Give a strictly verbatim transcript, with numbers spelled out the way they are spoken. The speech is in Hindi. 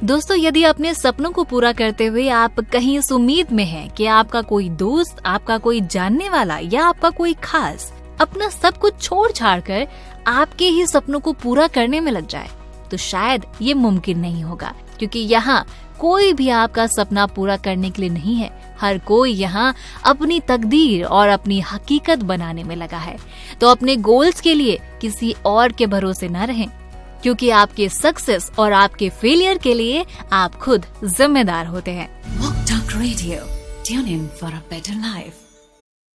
दोस्तों, यदि अपने सपनों को पूरा करते हुए आप कहीं इस उम्मीद में हैं कि आपका कोई दोस्त, आपका कोई जानने वाला या आपका कोई खास अपना सब कुछ छोड़ छाड़ कर आपके ही सपनों को पूरा करने में लग जाए, तो शायद ये मुमकिन नहीं होगा, क्योंकि यहाँ कोई भी आपका सपना पूरा करने के लिए नहीं है। हर कोई यहाँ अपनी तकदीर और अपनी हकीकत बनाने में लगा है। तो अपने गोल्स के लिए किसी और के भरोसे न रहें, क्योंकि आपके सक्सेस और आपके फेलियर के लिए आप खुद जिम्मेदार होते हैं। Walk Talk Radio. Tune in for a better life.